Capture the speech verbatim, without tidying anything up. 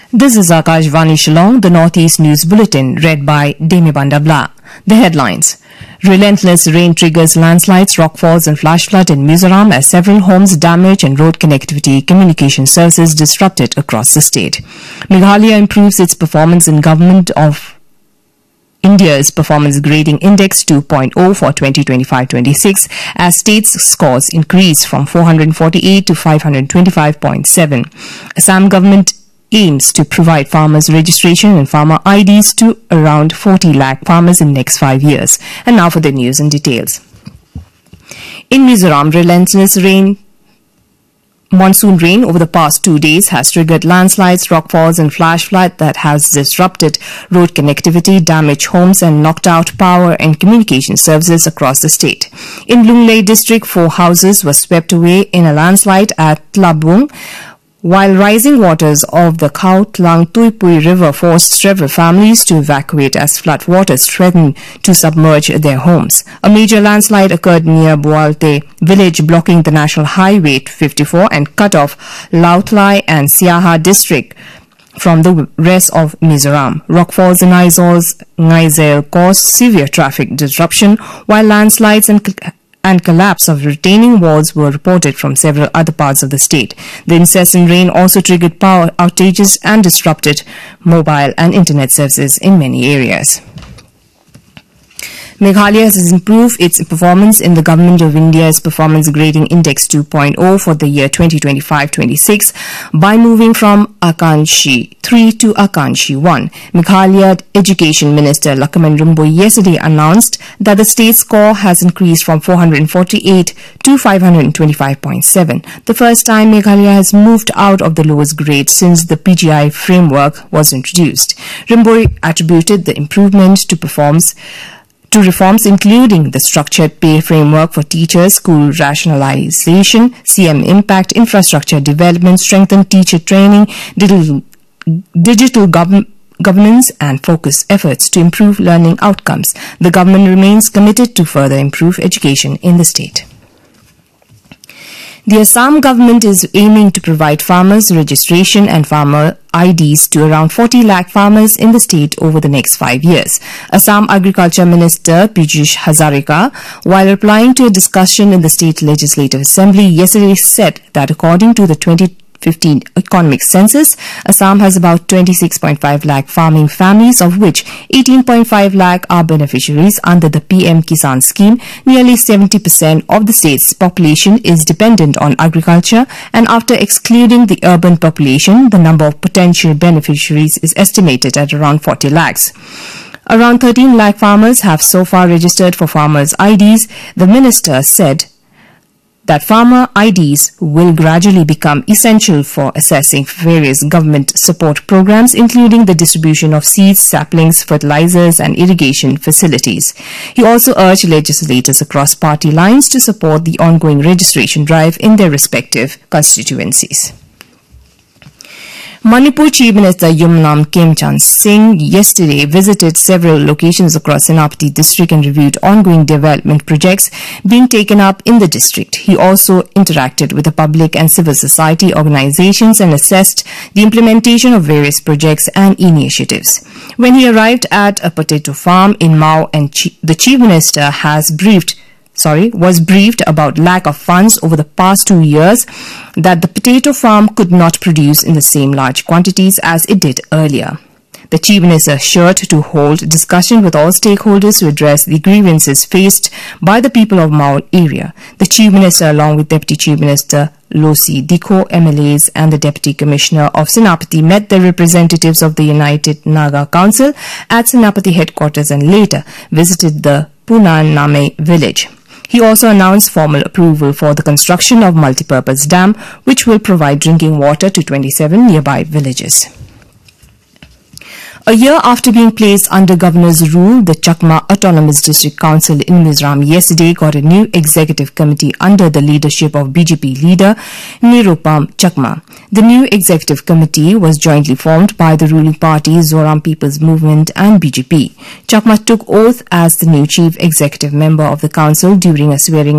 This is Akashvani Shillong, the Northeast News Bulletin, read by Demi Bandabla. The headlines. Relentless rain triggers landslides, rockfalls and flash flood in Mizoram as several homes damaged and road connectivity communication services disrupted across the state. Meghalaya improves its performance in government of India's Performance Grading Index two point oh for twenty twenty-five twenty-six as state's scores increase from four hundred forty-eight to five hundred twenty-five point seven. Assam government aims to provide farmers registration and farmer I Ds to around forty lakh farmers in the next five years. And now for the news and details. In Mizoram, relentless rain Monsoon rain over the past two days has triggered landslides, rockfalls and flash flood that has disrupted road connectivity, damaged homes and knocked out power and communication services across the state. In Lunglei district, four houses were swept away in a landslide at Tlabung, while rising waters of the Khao Tlang Tuipui River forced several families to evacuate as flood waters threatened to submerge their homes. A major landslide occurred near Bualte village, blocking the National Highway fifty-four and cut off Laotlai and Siaha district from the rest of Mizoram. Rockfalls in Aizaul's Ngaizel caused severe traffic disruption, while landslides and and collapse of retaining walls were reported from several other parts of the state. The incessant rain also triggered power outages and disrupted mobile and internet services in many areas. Meghalaya has improved its performance in the Government of India's Performance Grading Index two point oh for the year twenty twenty-five twenty-six by moving from Akanshi three to Akanshi one. Meghalaya Education Minister Lakshman Rimboy yesterday announced that the state score has increased from four hundred forty-eight to five hundred twenty-five point seven, the first time Meghalaya has moved out of the lowest grade since the P G I framework was introduced. Rimboy attributed the improvement to performance to reforms including the structured pay framework for teachers, school rationalization, C M impact, infrastructure development, strengthened teacher training, digital, digital gov- governance and focused efforts to improve learning outcomes. The government remains committed to further improve education in the state. The Assam government is aiming to provide farmers registration and farmer I Ds to around forty lakh farmers in the state over the next five years. Assam Agriculture Minister Piyush Hazarika, while replying to a discussion in the State Legislative Assembly yesterday, said that according to the twenty fifteen economic census, Assam has about twenty-six point five lakh farming families, of which eighteen point five lakh are beneficiaries under the P M Kisan scheme. Nearly seventy percent of the state's population is dependent on agriculture, and after excluding the urban population, the number of potential beneficiaries is estimated at around forty lakhs. Around thirteen lakh farmers have so far registered for farmers' I Ds. The minister said that farmer I Ds will gradually become essential for assessing various government support programs, including the distribution of seeds, saplings, fertilizers and irrigation facilities. He also urged legislators across party lines to support the ongoing registration drive in their respective constituencies. Manipur Chief Minister Yumnam Khemchand Singh yesterday visited several locations across Senapati district and reviewed ongoing development projects being taken up in the district. He also interacted with the public and civil society organizations and assessed the implementation of various projects and initiatives. When he arrived at a potato farm in Mao, and the Chief Minister has briefed Sorry, was briefed about lack of funds over the past two years that the potato farm could not produce in the same large quantities as it did earlier. The Chief Minister assured to hold discussion with all stakeholders to address the grievances faced by the people of Mao area. The Chief Minister, along with Deputy Chief Minister Losi Dikho, M L As and the Deputy Commissioner of Senapati, met the representatives of the United Naga Council at Senapati headquarters and later visited the Punan Name village. He also announced formal approval for the construction of multipurpose dam, which will provide drinking water to twenty-seven nearby villages. A year after being placed under governor's rule, the Chakma Autonomous District Council in Mizoram yesterday got a new executive committee under the leadership of B J P leader Nirupam Chakma. The new executive committee was jointly formed by the ruling party Zoram People's Movement and B J P. Chakma took oath as the new chief executive member of the council during a swearing